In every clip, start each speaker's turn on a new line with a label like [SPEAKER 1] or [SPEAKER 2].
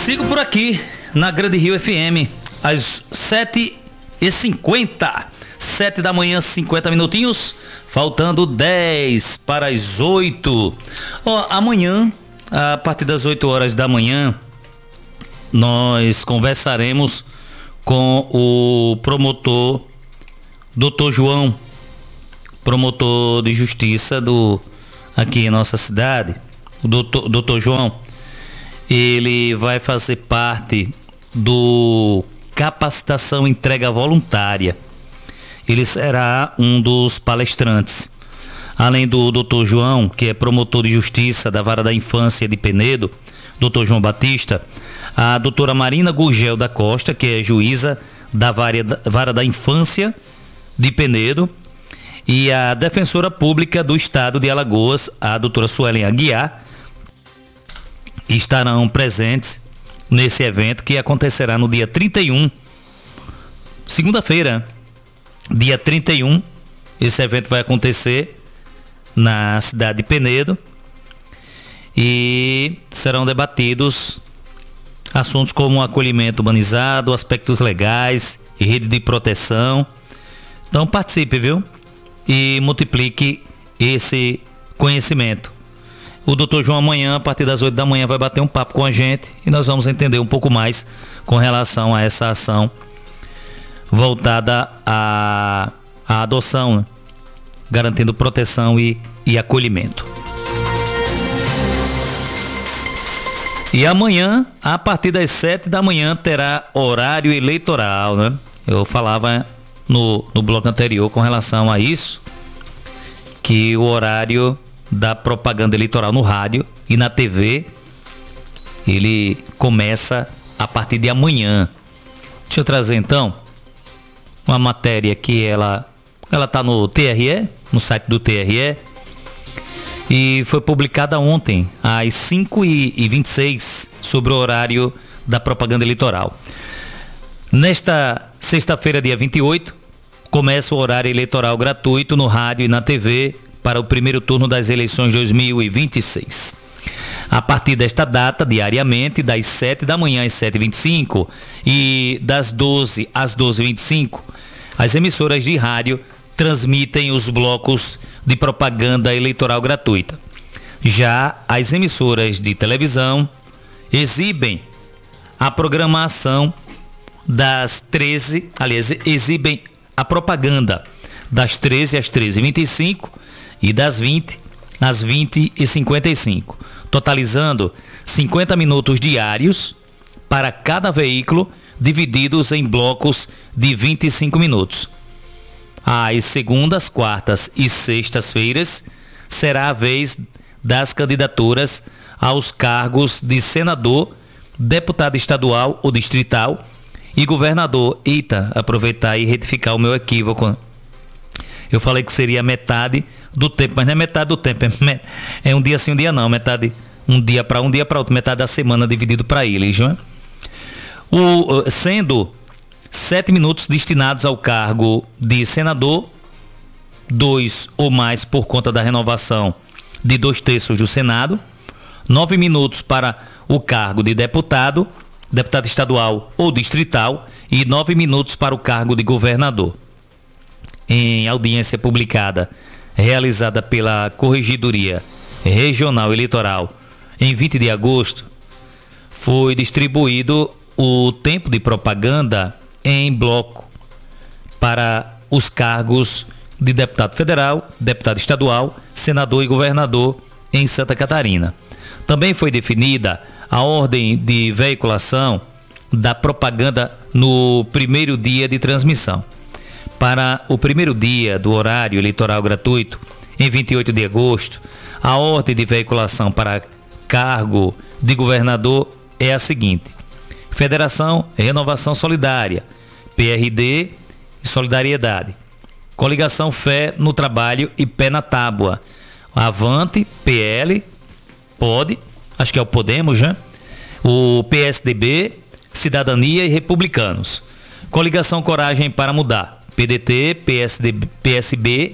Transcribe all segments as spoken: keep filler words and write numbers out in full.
[SPEAKER 1] Sigo por aqui na Grande Rio F M às sete e cinquenta, sete da manhã, cinquenta minutinhos, faltando dez para as oito. Ó, amanhã, a partir das oito horas da manhã, nós conversaremos com o promotor doutor João, promotor de justiça do aqui em nossa cidade. O doutor, doutor João, ele vai fazer parte do Capacitação Entrega Voluntária. Ele será um dos palestrantes. Além do doutor João, que é promotor de justiça da Vara da Infância de Penedo, doutor João Batista, a doutora Marina Gurgel da Costa, que é juíza da Vara da Infância de Penedo, e a defensora pública do estado de Alagoas, a doutora Suelen Aguiar, estarão presentes nesse evento que acontecerá no dia trinta e um, segunda-feira, dia trinta e um. Esse evento vai acontecer na cidade de Penedo e serão debatidos assuntos como acolhimento humanizado, aspectos legais e rede de proteção. Então participe, viu? E multiplique esse conhecimento. O doutor João amanhã, a partir das oito da manhã, vai bater um papo com a gente e nós vamos entender um pouco mais com relação a essa ação voltada à, à adoção, né? Garantindo proteção e, e acolhimento. E amanhã, a partir das sete da manhã, terá horário eleitoral, né? Eu falava no, no bloco anterior com relação a isso, que o horário da propaganda eleitoral no rádio e na T V, ele começa a partir de amanhã. Deixa eu trazer então uma matéria que ela ela tá no T R E, no site do T R E, e foi publicada ontem às cinco e vinte e seis sobre o horário da propaganda eleitoral. Nesta sexta-feira, dia vinte e oito, começa o horário eleitoral gratuito no rádio e na T V para o primeiro turno das eleições dois mil e vinte e seis. A partir desta data, diariamente, das sete da manhã às sete e vinte e cinco e das doze às doze e vinte e cinco, as emissoras de rádio transmitem os blocos de propaganda eleitoral gratuita. Já as emissoras de televisão exibem a programação das treze, aliás, exibem a propaganda das treze às treze e vinte e cinco e das vinte às vinte e cinquenta e cinco, totalizando cinquenta minutos diários para cada veículo, divididos em blocos de vinte e cinco minutos. Às segundas, quartas e sextas-feiras será a vez das candidaturas aos cargos de senador, deputado estadual ou distrital e governador. Eita, aproveitar e retificar o meu equívoco. Eu falei que seria metade do tempo, mas não é metade do tempo, é, é um dia sim, um dia não, metade, um dia para um dia para outro, metade da semana dividido para eles, não é? O, sendo sete minutos destinados ao cargo de senador, dois ou mais por conta da renovação de dois terços do Senado, nove minutos para o cargo de deputado, deputado estadual ou distrital e nove minutos para o cargo de governador. Em audiência publicada, realizada pela Corregedoria Regional Eleitoral em vinte de agosto, foi distribuído o tempo de propaganda em bloco para os cargos de deputado federal, deputado estadual, senador e governador em Santa Catarina. Também foi definida a ordem de veiculação da propaganda no primeiro dia de transmissão. Para o primeiro dia do horário eleitoral gratuito, em vinte e oito de agosto, a ordem de veiculação para cargo de governador é a seguinte: Federação Renovação Solidária, P R D e Solidariedade, Coligação Fé no Trabalho e Pé na Tábua, Avante, P L, Pode, acho que é o Podemos, né? O P S D B, Cidadania e Republicanos, Coligação Coragem para Mudar, P D T, P S D B, P S B,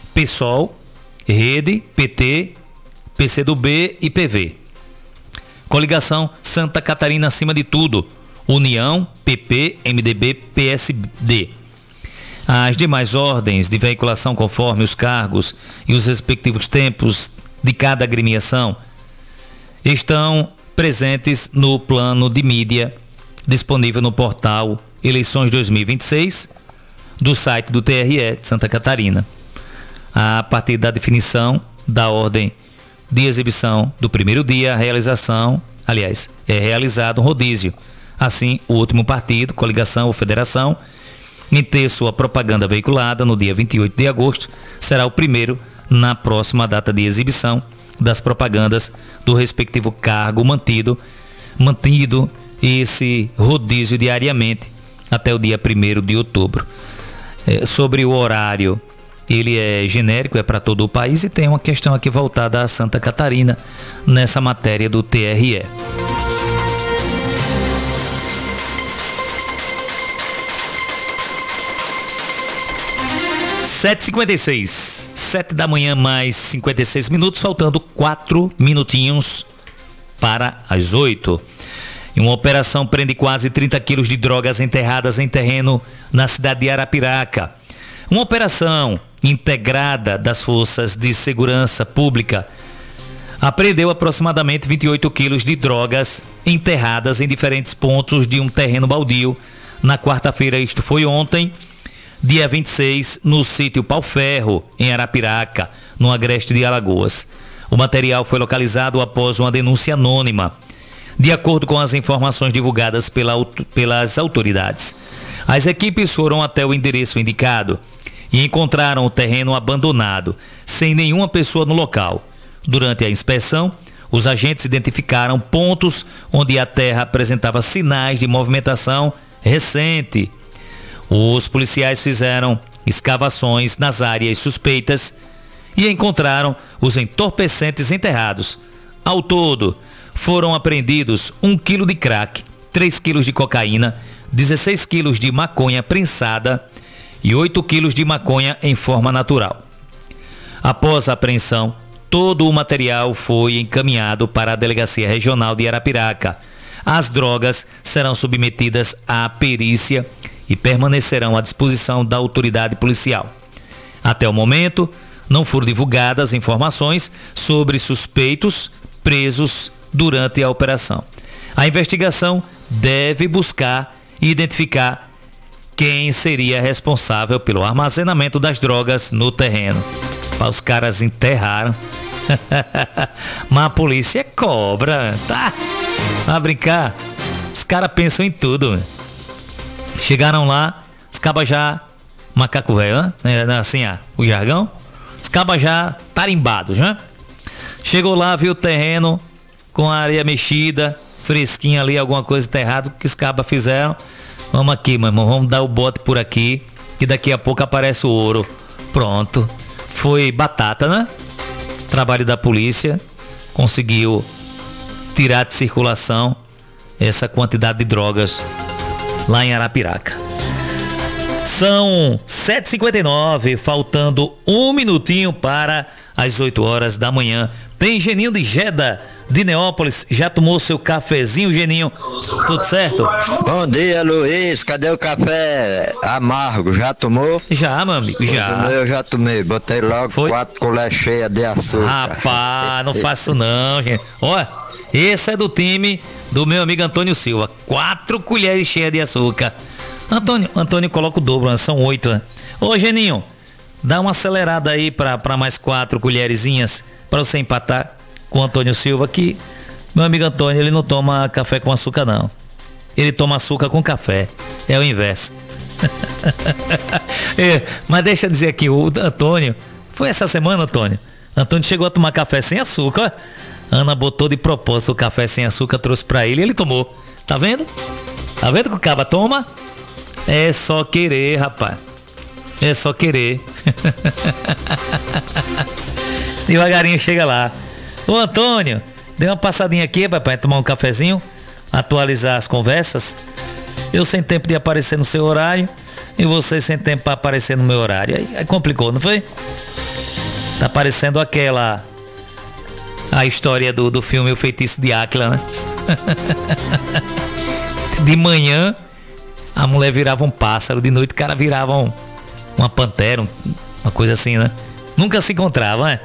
[SPEAKER 1] PSOL, Rede, P T, P C do B e P V. Coligação Santa Catarina acima de tudo. União, P P, M D B, P S D. As demais ordens de veiculação, conforme os cargos e os respectivos tempos de cada agremiação, estão presentes no plano de mídia disponível no portal Eleições dois mil e vinte e seis do site do T R E de Santa Catarina. A partir da definição da ordem de exibição do primeiro dia, a realização, aliás, é realizado um rodízio. Assim, o último partido, coligação ou federação, em ter sua propaganda veiculada no dia vinte e oito de agosto, será o primeiro na próxima data de exibição das propagandas do respectivo cargo mantido, mantido esse rodízio diariamente até o dia primeiro de outubro. É, sobre o horário, ele é genérico, é para todo o país, e tem uma questão aqui voltada a Santa Catarina nessa matéria do T R E. sete e cinquenta e seis, sete da manhã mais cinquenta e seis minutos, faltando quatro minutinhos para as oito. E uma operação prende quase trinta quilos de drogas enterradas em terreno na cidade de Arapiraca. Uma operação integrada das forças de segurança pública apreendeu aproximadamente vinte e oito quilos de drogas enterradas em diferentes pontos de um terreno baldio na quarta-feira, isto foi ontem, dia vinte e seis, no sítio Pau Ferro, em Arapiraca, no agreste de Alagoas. O material foi localizado após uma denúncia anônima. De acordo com as informações divulgadas pela, pelas autoridades, as equipes foram até o endereço indicado e encontraram o terreno abandonado, sem nenhuma pessoa no local. Durante a inspeção, os agentes identificaram pontos onde a terra apresentava sinais de movimentação recente. Os policiais fizeram escavações nas áreas suspeitas e encontraram os entorpecentes enterrados. Ao todo, foram apreendidos um quilo de crack, três quilos de cocaína, dezesseis quilos de maconha prensada e oito quilos de maconha em forma natural. Após a apreensão, todo o material foi encaminhado para a Delegacia Regional de Arapiraca. As drogas serão submetidas à perícia e permanecerão à disposição da autoridade policial. Até o momento, não foram divulgadas informações sobre suspeitos presos durante a operação. A investigação deve buscar e identificar quem seria responsável pelo armazenamento das drogas no terreno. Os caras enterraram. Mas a polícia é cobra, tá? Vai brincar? Os caras pensam em tudo. Né? Chegaram lá, os cabas já, macaco velho, né? Assim, ah, o jargão. Os cabas já tarimbados, né? Chegou lá, viu o terreno com a areia mexida, fresquinha ali, alguma coisa enterrada, que os cabas fizeram. Vamos aqui, meu irmão, vamos dar o bote por aqui, que daqui a pouco aparece o ouro. Pronto. Foi batata, né? Trabalho da polícia, conseguiu tirar de circulação essa quantidade de drogas lá em Arapiraca. São sete e cinquenta e nove, faltando um minutinho para as oito horas da manhã. Tem Geninho de Jeddah, de Neópolis. Já tomou seu cafezinho, Geninho? Tudo certo?
[SPEAKER 2] Bom dia, Luiz. Cadê o café amargo? Já tomou?
[SPEAKER 1] Já, meu amigo, já.
[SPEAKER 2] Eu já tomei. Botei logo Foi? quatro colheres cheias de açúcar.
[SPEAKER 1] Rapaz, não faço não, gente. Olha, esse é do time do meu amigo Antônio Silva. Quatro colheres cheias de açúcar. Antônio, Antônio coloca o dobro, né? São oito. Né? Ô, Geninho, dá uma acelerada aí pra, pra mais quatro colherzinhas pra você empatar com o Antônio Silva, que meu amigo Antônio, ele não toma café com açúcar não, ele toma açúcar com café, é o inverso. É, mas deixa eu dizer aqui, o Antônio, foi essa semana, Antônio, Antônio chegou a tomar café sem açúcar. Ana botou de propósito o café sem açúcar, trouxe pra ele e ele tomou, tá vendo? Tá vendo que o caba toma? É só querer, rapaz, é só querer. Devagarinho chega lá. Ô Antônio, dê uma passadinha aqui, papai, tomar um cafezinho, atualizar as conversas. Eu sem tempo de aparecer no seu horário e você sem tempo para aparecer no meu horário. Aí, aí complicou, não foi? Tá parecendo aquela A história do, do filme O Feitiço de Áquila, né? De manhã a mulher virava um pássaro, de noite o cara virava um, uma pantera, um, uma coisa assim, né? Nunca se encontrava, né?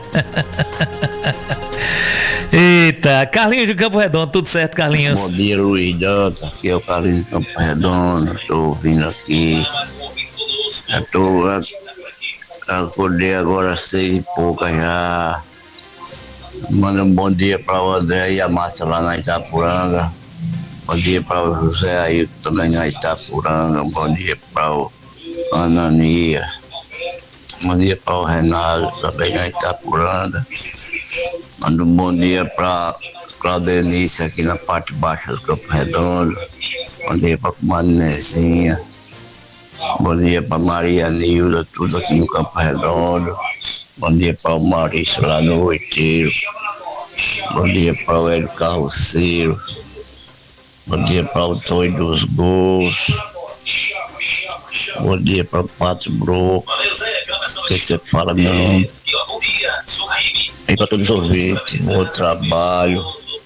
[SPEAKER 1] Eita, Carlinhos de Campo Redondo, tudo certo, Carlinhos?
[SPEAKER 3] Bom dia, Luiz Dantas, aqui é o Carlinhos de Campo Redondo, tô ouvindo aqui. Eu tô, acordei agora às seis e pouca já. Manda um bom dia para o André e a Márcia lá na Itapuranga. Bom dia para o José aí também na Itapuranga. Bom dia para o Anania. Bom dia para o Renato também na Itapuranga. Manda um bom dia para Claudenice aqui na parte baixa do Campo Redondo. Bom dia para a Marinezinha. Bom dia para Maria Nilda, tudo aqui no Campo Redondo. Bom dia para o Maurício lá no Oiteiro. Bom dia para o Hélio Carroceiro. Bom dia para o Tonho dos Gols. Bom dia para o Pato Broco. Que você fala meu nome. E para todos os ouvintes, bom trabalho.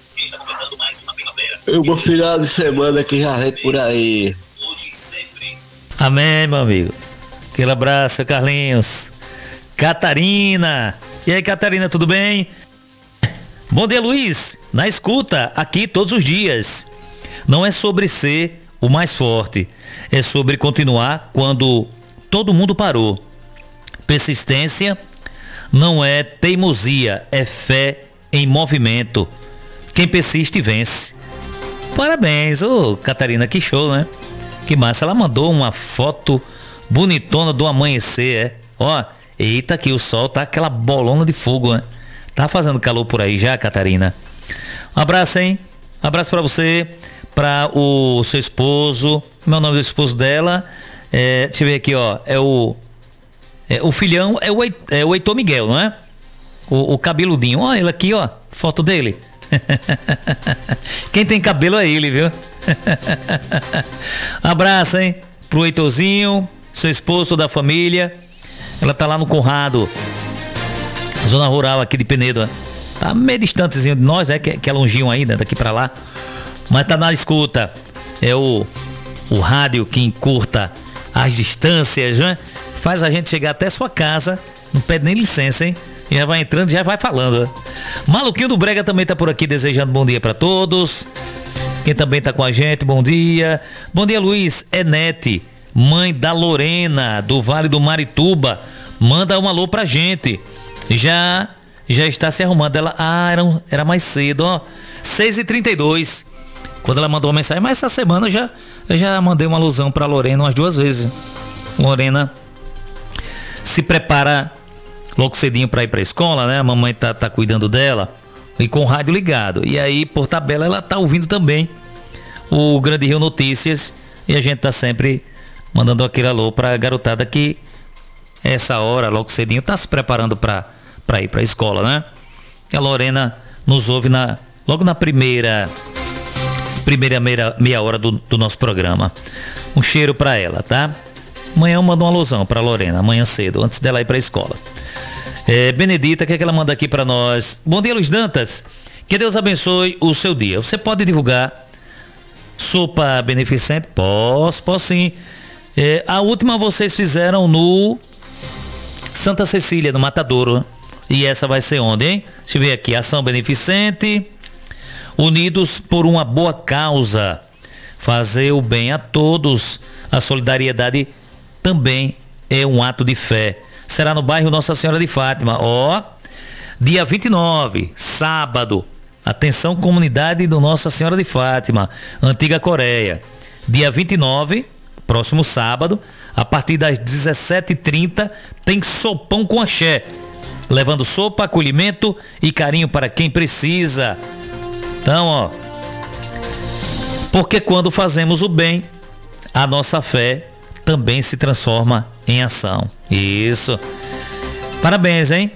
[SPEAKER 3] Eu vou final de semana que já vem por aí.
[SPEAKER 1] Amém, meu amigo. Aquele abraço, Carlinhos. Catarina. E aí, Catarina, tudo bem? Bom dia, Luiz. Na escuta, aqui todos os dias. Não é sobre ser o mais forte. É sobre continuar quando todo mundo parou. Persistência não é teimosia, é fé em movimento. Quem persiste vence. Parabéns, ô Catarina, que show, né? Que massa, ela mandou uma foto bonitona do amanhecer, é? Ó, eita que o sol tá aquela bolona de fogo, né? Tá fazendo calor por aí já, Catarina? Um abraço, hein? Um abraço pra você, pra o seu esposo. Meu nome do esposo dela, é, deixa eu ver aqui, ó, é o é, o filhão, é o, é o Heitor Miguel, não é? O, o cabeludinho, ó, ele aqui, ó, foto dele. Quem tem cabelo é ele, viu? Abraço, hein? Pro Heitorzinho, seu esposo, da família. Ela tá lá no Conrado, zona rural aqui de Penedo. Tá meio distantezinho de nós, é que, que é longinho ainda, daqui pra lá. Mas tá na escuta. É o, o rádio que encurta as distâncias, né? Faz a gente chegar até sua casa. Não pede nem licença, hein? Já vai entrando, já vai falando. Maluquinho do Brega também tá por aqui desejando bom dia pra todos. Quem também tá com a gente, bom dia. Bom dia, Luiz. Enete, mãe da Lorena, do Vale do Marituba. Manda um alô pra gente. Já já está se arrumando. Ela, ah, era, era mais cedo, ó. seis e trinta e dois. Quando ela mandou uma mensagem, mas essa semana eu já, eu já mandei uma alusão pra Lorena umas duas vezes. Lorena se prepara logo cedinho pra ir pra escola, né? A mamãe tá, tá cuidando dela e com o rádio ligado. E aí, por tabela, ela tá ouvindo também o Grande Rio Notícias. E a gente tá sempre mandando aquele alô pra garotada que essa hora, logo cedinho, tá se preparando pra, pra ir pra escola, né? E a Lorena nos ouve na, logo na primeira primeira meia, meia hora do, do nosso programa. Um cheiro pra ela, tá? Amanhã eu mando uma alusão pra Lorena, amanhã cedo, antes dela ir pra escola. É, Benedita, o que é que ela manda aqui pra nós? Bom dia, Luiz Dantas. Que Deus abençoe o seu dia. Você pode divulgar sopa beneficente? Posso, posso sim. É, a última vocês fizeram no Santa Cecília, no Matadouro. E essa vai ser onde, hein? Deixa eu ver aqui. Ação beneficente. Unidos por uma boa causa. Fazer o bem a todos. A solidariedade também é um ato de fé. Será no bairro Nossa Senhora de Fátima. Ó, dia vinte e nove, sábado. Atenção, comunidade do Nossa Senhora de Fátima, Antiga Coreia. Dia vinte e nove, próximo sábado, a partir das dezessete e trinta, tem sopão com axé. Levando sopa, acolhimento e carinho para quem precisa. Então, ó. Porque quando fazemos o bem, a nossa fé também se transforma em ação. Isso. Parabéns, hein?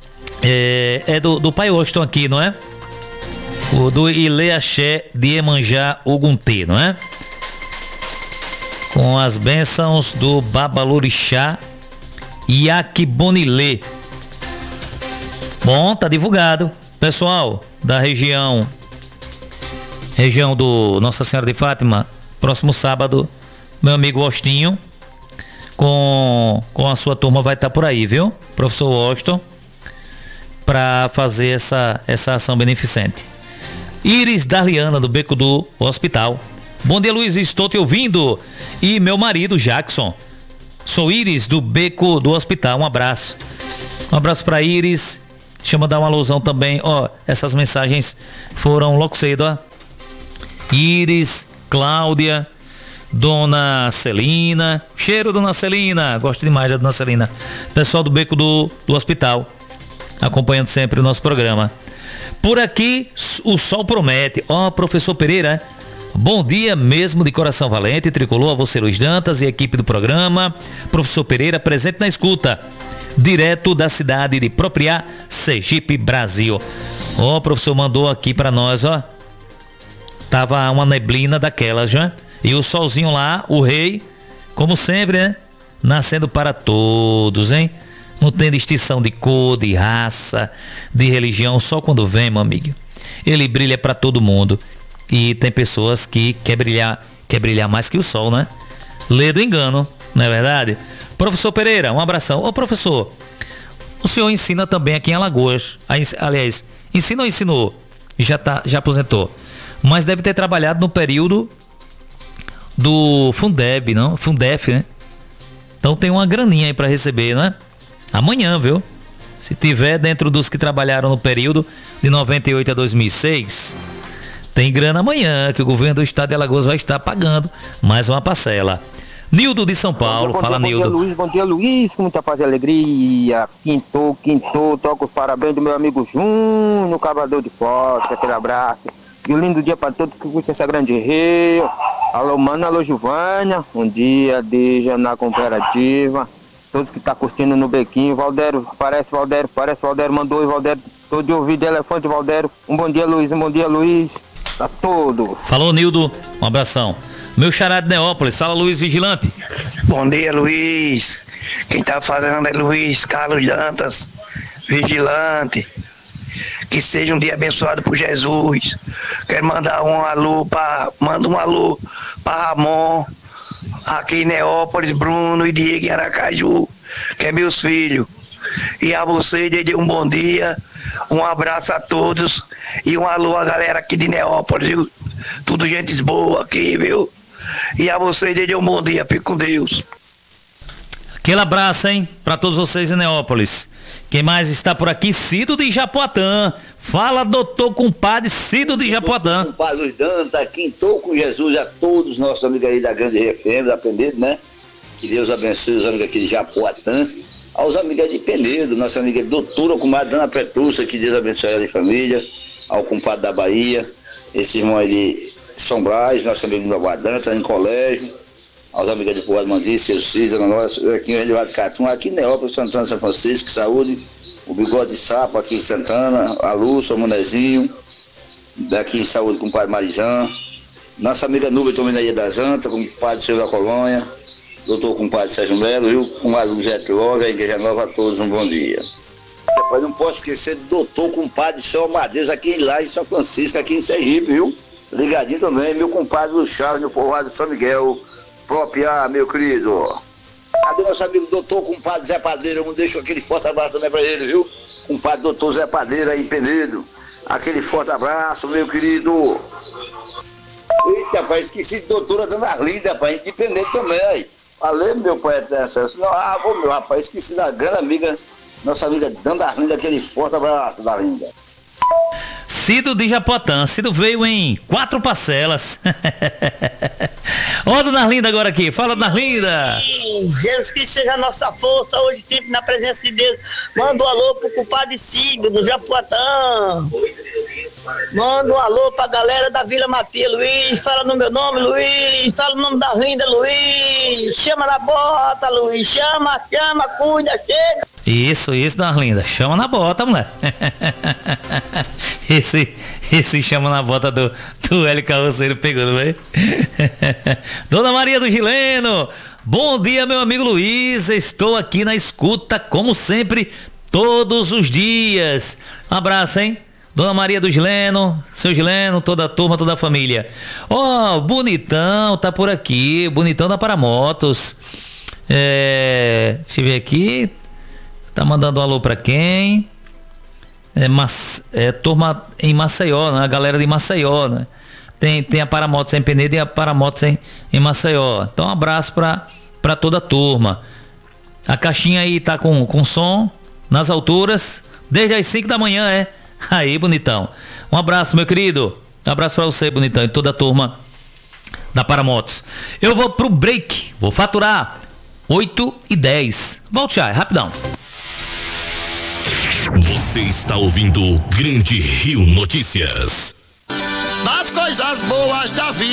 [SPEAKER 1] É, é do, do Pai Washington aqui, não é? O do Ile Axé de Iemanjá Oguntê, não é? Com as bênçãos do Babalorixá Iaquibonilê. Bom, tá divulgado. Pessoal da região, região do Nossa Senhora de Fátima, próximo sábado, meu amigo Austinho, com, com a sua turma vai estar por aí, viu? Professor Austin, para fazer essa, essa ação beneficente. Iris Darliana, do Beco do Hospital. Bom dia, Luiz, estou te ouvindo. E meu marido, Jackson. Sou Iris, do Beco do Hospital. Um abraço. Um abraço para Iris. Chama dar uma alusão também. Ó, essas mensagens foram logo cedo, ó. Iris, Cláudia, Dona Celina. Cheiro, Dona Celina. Gosto demais da Dona Celina. Pessoal do Beco do, do Hospital, acompanhando sempre o nosso programa. Por aqui, o sol promete. Ó, oh, professor Pereira, bom dia mesmo, de coração valente, tricolor, a você, Luiz Dantas, e a equipe do programa. Professor Pereira, presente na escuta, direto da cidade de Propriá, Sergipe, Brasil. Ó, oh, professor mandou aqui para nós, ó. Tava uma neblina daquelas, já. E o solzinho lá, o rei, como sempre, né? Nascendo para todos, hein? Não tem distinção de cor, de raça, de religião, só quando vem, meu amigo. Ele brilha para todo mundo. E tem pessoas que quer brilhar, quer brilhar mais que o sol, né? Lê do engano, não é verdade? Professor Pereira, um abração. Ô, professor, o senhor ensina também aqui em Alagoas. Aliás, ensina ou ensinou? Já, tá, já aposentou. Mas deve ter trabalhado no período do Fundeb, não? Fundef, né? Então tem uma graninha aí para receber, não é? Amanhã, viu? Se tiver dentro dos que trabalharam no período de noventa e oito a dois mil e seis, tem grana amanhã que o governo do estado de Alagoas vai estar pagando mais uma parcela. Nildo de São Paulo,
[SPEAKER 4] bom dia,
[SPEAKER 1] fala
[SPEAKER 4] bom
[SPEAKER 1] Nildo.
[SPEAKER 4] Dia, Luiz, bom dia, Luiz, com muita paz e alegria. Quintou, quintou, toca os parabéns do meu amigo Júnior, Cavador de Foz, aquele abraço. E um lindo dia para todos que curtem essa grande rio. Alô, mano, alô, Giovânia, um dia de na cooperativa. Todos que tá curtindo no bequinho, Valdério, parece Valdério, parece Valdério, mandou e Valdério, tô de ouvido, elefante Valdério. Um bom dia, Luiz, um bom dia, Luiz, a todos.
[SPEAKER 1] Falou, Nildo, um abração. Meu xará de Neópolis, fala, Luiz Vigilante.
[SPEAKER 5] Bom dia, Luiz. Quem tá falando é Luiz Carlos Dantas, Vigilante. Que seja um dia abençoado por Jesus. Quero mandar um alô para, manda um alô para Ramon, aqui em Neópolis, Bruno e Diego em Aracaju, que é meus filhos. E a vocês, Dede, um bom dia, um abraço a todos e um alô a galera aqui de Neópolis, viu? Tudo gente boa aqui, viu? E a vocês, Dede, um bom dia, fique com Deus.
[SPEAKER 1] Aquele abraço, hein, para todos vocês em Neópolis. Quem mais está por aqui? Cido de Japoatã. Fala, doutor compadre Cido de Japoatã.
[SPEAKER 6] Compadre Luiz Dantas, quintou com Jesus a todos os nossos amigos aí da Grande R F M, da Penedo, né? Que Deus abençoe os amigos aqui de Japoatã. Aos amigos de Penedo, nossa amiga doutora comadre Dona Petrúcia, que Deus abençoe ela e família. Ao compadre da Bahia, esse irmão aí de São Brás, nosso amigo da Guadanta, em colégio. Aos amigos de Povoado Mandice, seu Cisa, nossa, aqui em Eduardo Catum, aqui em Neópolis, Santana, São Francisco, saúde. O Bigode de Sapo aqui em Santana, a Lúcia, o Manezinho, daqui em saúde com o padre Marizão. Nossa amiga Nubia Tominaria da Janta, com o padre Silvio da Colônia, doutor com o padre Sérgio Melo, viu? Com o padre José Loga, a Igreja Nova, a todos um bom dia. Depois não posso esquecer do doutor com o padre São Amadeus, aqui em Laje, São Francisco, aqui em Sergipe, viu? Ligadinho também, meu compadre Luiz Charles, no povoado de São Miguel, Propriá, meu querido. Cadê nosso amigo doutor compadre Zé Padeiro? Eu deixo aquele forte abraço também pra ele, viu? Compadre doutor Zé Padeiro aí em Penedo. Aquele forte abraço, meu querido. Eita, pai, esqueci de doutora Dona Arlinda, pai, de Penedo também, aí. Valeu, meu pai, dessa. Ah, vou, meu rapaz, esqueci da grande amiga, nossa amiga Dona Arlinda, aquele forte abraço da Linda.
[SPEAKER 1] Cido de Japoatã. Cido veio em quatro parcelas. Ó, Dona Arlinda agora aqui. Fala, Dona Arlinda.
[SPEAKER 7] Jesus Cristo seja a nossa força hoje, sempre na presença de Deus. Manda um alô pro compadre Cido do Japoatã. Manda um alô pra galera da Vila Matias, Luiz. Fala no meu nome, Luiz. Fala no nome da Arlinda, Luiz. Chama na bota, Luiz. Chama, chama, cuida, chega.
[SPEAKER 1] Isso, isso, Dona Arlinda. Chama na bota, mulher. Esse, esse chama na bota do, do Hélio Carroceiro pegou, não é? Dona Maria do Gileno, bom dia, meu amigo Luiz. Estou aqui na escuta, como sempre, todos os dias. Um abraço, hein? Dona Maria do Gileno, seu Gileno, toda a turma, toda a família. Ó, oh, Bonitão tá por aqui, Bonitão da Paramotos. É, deixa eu ver aqui. Tá mandando um alô pra quem? É, mas, é turma em Maceió, né? A galera de Maceió, né? Tem, tem a Paramotos em Penedo e a Paramotos em, em Maceió. Então um abraço pra, pra toda a turma. A caixinha aí tá com, com som nas alturas, desde as cinco da manhã, é? Aí, Bonitão. Um abraço, meu querido. Um abraço pra você, Bonitão, e toda a turma da Paramotos. Eu vou pro break, vou faturar oito e dez. Volte já, é rapidão.
[SPEAKER 8] Você está ouvindo o Grande Rio Notícias.
[SPEAKER 9] Das coisas boas da vida.